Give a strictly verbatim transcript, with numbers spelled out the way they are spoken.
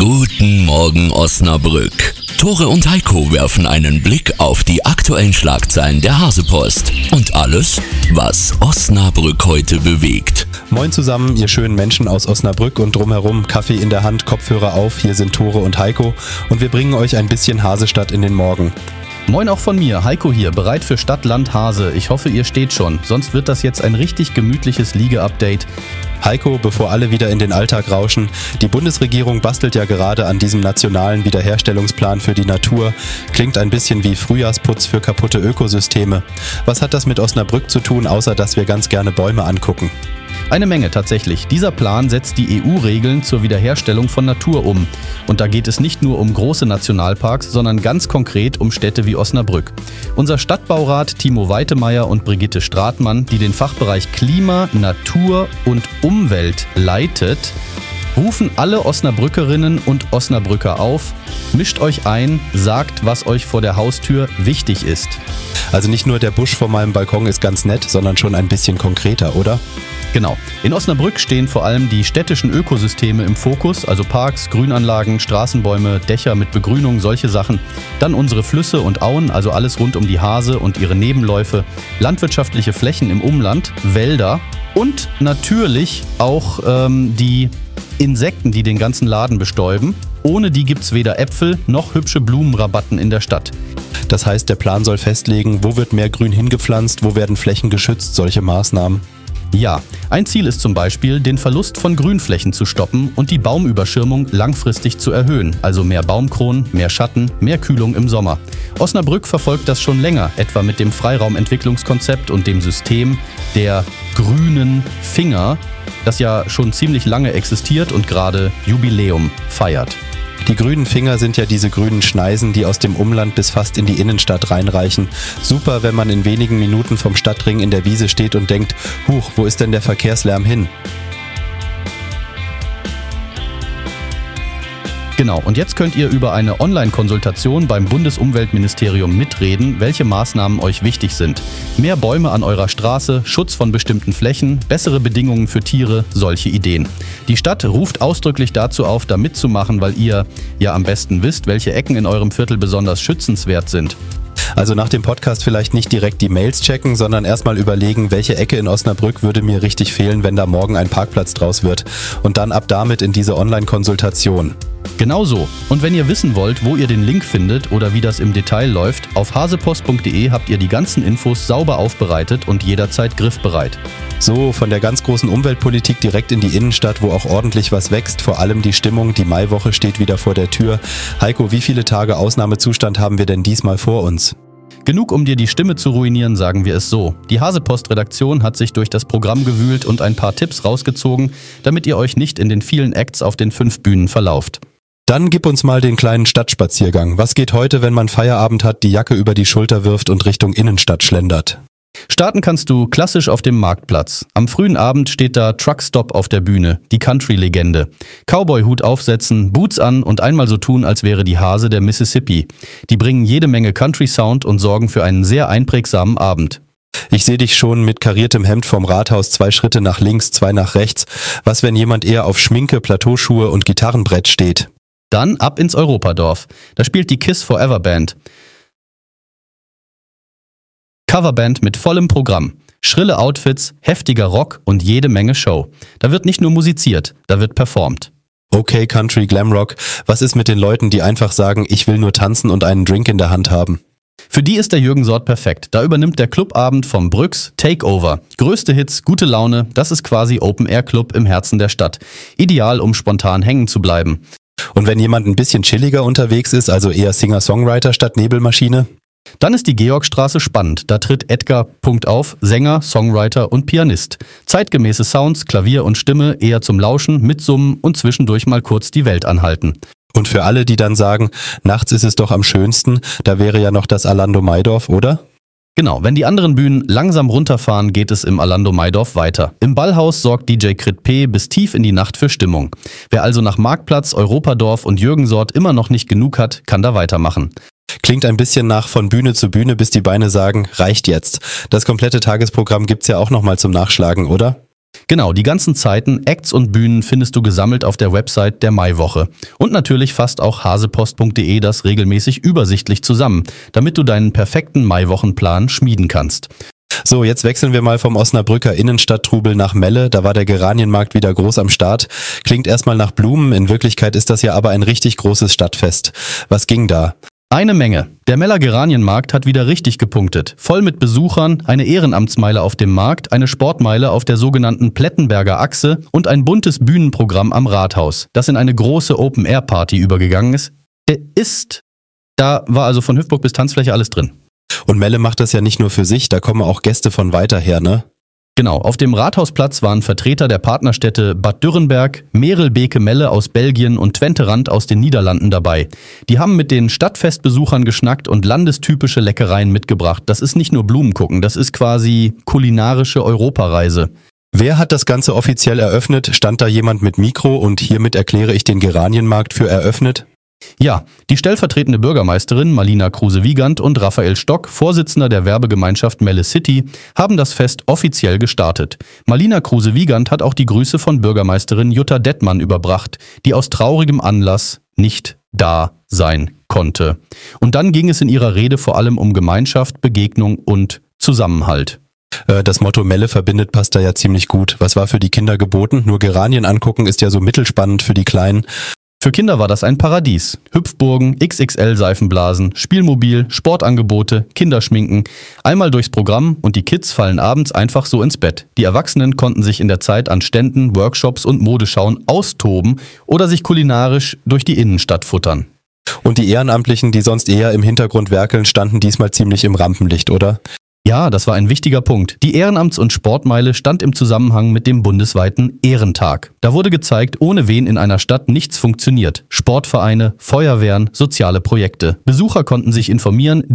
Guten Morgen Osnabrück. Tore und Heiko werfen einen Blick auf die aktuellen Schlagzeilen der Hasepost und alles, was Osnabrück heute bewegt. Moin zusammen, ihr schönen Menschen aus Osnabrück und drumherum, Kaffee in der Hand, Kopfhörer auf, hier sind Tore und Heiko und wir bringen euch ein bisschen Hasestadt in den Morgen. Moin auch von mir, Heiko hier, bereit für Stadt, Land, Hase. Ich hoffe, ihr steht schon, sonst wird das jetzt ein richtig gemütliches Liege-Update. Heiko, bevor alle wieder in den Alltag rauschen, die Bundesregierung bastelt ja gerade an diesem nationalen Wiederherstellungsplan für die Natur. Klingt ein bisschen wie Frühjahrsputz für kaputte Ökosysteme. Was hat das mit Osnabrück zu tun, außer dass wir ganz gerne Bäume angucken? Eine Menge tatsächlich. Dieser Plan setzt die E U-Regeln zur Wiederherstellung von Natur um. Und da geht es nicht nur um große Nationalparks, sondern ganz konkret um Städte wie Osnabrück. Unser Stadtbaurat Timo Weitemeyer und Brigitte Stratmann, die den Fachbereich Klima, Natur und Umwelt leitet, rufen alle Osnabrückerinnen und Osnabrücker auf, mischt euch ein, sagt, was euch vor der Haustür wichtig ist. Also nicht nur der Busch vor meinem Balkon ist ganz nett, sondern schon ein bisschen konkreter, oder? Genau. In Osnabrück stehen vor allem die städtischen Ökosysteme im Fokus, also Parks, Grünanlagen, Straßenbäume, Dächer mit Begrünung, solche Sachen. Dann unsere Flüsse und Auen, also alles rund um die Hase und ihre Nebenläufe, landwirtschaftliche Flächen im Umland, Wälder und natürlich auch ähm, die Insekten, die den ganzen Laden bestäuben. Ohne die gibt's weder Äpfel noch hübsche Blumenrabatten in der Stadt. Das heißt, der Plan soll festlegen, wo wird mehr Grün hingepflanzt, wo werden Flächen geschützt, solche Maßnahmen. Ja, ein Ziel ist zum Beispiel, den Verlust von Grünflächen zu stoppen und die Baumüberschirmung langfristig zu erhöhen, also mehr Baumkronen, mehr Schatten, mehr Kühlung im Sommer. Osnabrück verfolgt das schon länger, etwa mit dem Freiraumentwicklungskonzept und dem System der grünen Finger, das ja schon ziemlich lange existiert und gerade Jubiläum feiert. Die grünen Finger sind ja diese grünen Schneisen, die aus dem Umland bis fast in die Innenstadt reinreichen. Super, wenn man in wenigen Minuten vom Stadtring in der Wiese steht und denkt, huch, wo ist denn der Verkehrslärm hin? Genau, und jetzt könnt ihr über eine Online-Konsultation beim Bundesumweltministerium mitreden, welche Maßnahmen euch wichtig sind. Mehr Bäume an eurer Straße, Schutz von bestimmten Flächen, bessere Bedingungen für Tiere, solche Ideen. Die Stadt ruft ausdrücklich dazu auf, da mitzumachen, weil ihr ja am besten wisst, welche Ecken in eurem Viertel besonders schützenswert sind. Also nach dem Podcast vielleicht nicht direkt die Mails checken, sondern erstmal überlegen, welche Ecke in Osnabrück würde mir richtig fehlen, wenn da morgen ein Parkplatz draus wird. Und dann ab damit in diese Online-Konsultation. Genau so. Und wenn ihr wissen wollt, wo ihr den Link findet oder wie das im Detail läuft, auf hasepost punkt de habt ihr die ganzen Infos sauber aufbereitet und jederzeit griffbereit. So, von der ganz großen Umweltpolitik direkt in die Innenstadt, wo auch ordentlich was wächst, vor allem die Stimmung, die Maiwoche steht wieder vor der Tür. Heiko, wie viele Tage Ausnahmezustand haben wir denn diesmal vor uns? Genug, um dir die Stimme zu ruinieren, sagen wir es so. Die Hasepost-Redaktion hat sich durch das Programm gewühlt und ein paar Tipps rausgezogen, damit ihr euch nicht in den vielen Acts auf den fünf Bühnen verlauft. Dann gib uns mal den kleinen Stadtspaziergang. Was geht heute, wenn man Feierabend hat, die Jacke über die Schulter wirft und Richtung Innenstadt schlendert? Starten kannst du klassisch auf dem Marktplatz. Am frühen Abend steht da Truckstop auf der Bühne, die Country-Legende. Cowboy-Hut aufsetzen, Boots an und einmal so tun, als wäre die Hase der Mississippi. Die bringen jede Menge Country-Sound und sorgen für einen sehr einprägsamen Abend. Ich sehe dich schon mit kariertem Hemd vom Rathaus, zwei Schritte nach links, zwei nach rechts. Was, wenn jemand eher auf Schminke, Plateauschuhe und Gitarrenbrett steht? Dann ab ins Europadorf. Da spielt die Kiss Forever Band. Coverband mit vollem Programm. Schrille Outfits, heftiger Rock und jede Menge Show. Da wird nicht nur musiziert, da wird performt. Okay, Country, Glamrock. Was ist mit den Leuten, die einfach sagen, ich will nur tanzen und einen Drink in der Hand haben? Für die ist der Jürgen Sort perfekt. Da übernimmt der Clubabend vom Brüx Takeover. Größte Hits, gute Laune, das ist quasi Open-Air-Club im Herzen der Stadt. Ideal, um spontan hängen zu bleiben. Und wenn jemand ein bisschen chilliger unterwegs ist, also eher Singer-Songwriter statt Nebelmaschine? Dann ist die Georgstraße spannend. Da tritt Edgar Punkt auf, Sänger, Songwriter und Pianist. Zeitgemäße Sounds, Klavier und Stimme, eher zum Lauschen, Mitsummen und zwischendurch mal kurz die Welt anhalten. Und für alle, die dann sagen, nachts ist es doch am schönsten, da wäre ja noch das Alando Maidorf, oder? Genau, wenn die anderen Bühnen langsam runterfahren, geht es im Alando Maidorf weiter. Im Ballhaus sorgt D J Crit P bis tief in die Nacht für Stimmung. Wer also nach Marktplatz, Europadorf und Jürgen Sort immer noch nicht genug hat, kann da weitermachen. Klingt ein bisschen nach von Bühne zu Bühne, bis die Beine sagen, reicht jetzt. Das komplette Tagesprogramm gibt's ja auch nochmal zum Nachschlagen, oder? Genau, die ganzen Zeiten, Acts und Bühnen findest du gesammelt auf der Website der Maiwoche. Und natürlich fasst auch hasepost punkt de das regelmäßig übersichtlich zusammen, damit du deinen perfekten Maiwochenplan schmieden kannst. So, jetzt wechseln wir mal vom Osnabrücker Innenstadttrubel nach Melle. Da war der Geranienmarkt wieder groß am Start. Klingt erstmal nach Blumen, in Wirklichkeit ist das ja aber ein richtig großes Stadtfest. Was ging da? Eine Menge. Der Meller Geranienmarkt hat wieder richtig gepunktet. Voll mit Besuchern, eine Ehrenamtsmeile auf dem Markt, eine Sportmeile auf der sogenannten Plettenberger Achse und ein buntes Bühnenprogramm am Rathaus, das in eine große Open-Air-Party übergegangen ist. Der ist. Da war also von Hüpfburg bis Tanzfläche alles drin. Und Melle macht das ja nicht nur für sich, da kommen auch Gäste von weiter her, ne? Genau, auf dem Rathausplatz waren Vertreter der Partnerstädte Bad Dürrenberg, Merelbeke Melle aus Belgien und Twente Rand aus den Niederlanden dabei. Die haben mit den Stadtfestbesuchern geschnackt und landestypische Leckereien mitgebracht. Das ist nicht nur Blumengucken, das ist quasi kulinarische Europareise. Wer hat das Ganze offiziell eröffnet? Stand da jemand mit Mikro und hiermit erkläre ich den Geranienmarkt für eröffnet? Ja, die stellvertretende Bürgermeisterin Malina Kruse-Wiegand und Raphael Stock, Vorsitzender der Werbegemeinschaft Melle City, haben das Fest offiziell gestartet. Malina Kruse-Wiegand hat auch die Grüße von Bürgermeisterin Jutta Dettmann überbracht, die aus traurigem Anlass nicht da sein konnte. Und dann ging es in ihrer Rede vor allem um Gemeinschaft, Begegnung und Zusammenhalt. Das Motto Melle verbindet passt da ja ziemlich gut. Was war für die Kinder geboten? Nur Geranien angucken ist ja so mittelspannend für die Kleinen. Für Kinder war das ein Paradies. Hüpfburgen, X X L-Seifenblasen, Spielmobil, Sportangebote, Kinderschminken. Einmal durchs Programm und die Kids fallen abends einfach so ins Bett. Die Erwachsenen konnten sich in der Zeit an Ständen, Workshops und Modeschauen austoben oder sich kulinarisch durch die Innenstadt futtern. Und die Ehrenamtlichen, die sonst eher im Hintergrund werkeln, standen diesmal ziemlich im Rampenlicht, oder? Ja, das war ein wichtiger Punkt. Die Ehrenamts- und Sportmeile stand im Zusammenhang mit dem bundesweiten Ehrentag. Da wurde gezeigt, ohne wen in einer Stadt nichts funktioniert. Sportvereine, Feuerwehren, soziale Projekte. Besucher konnten sich informieren,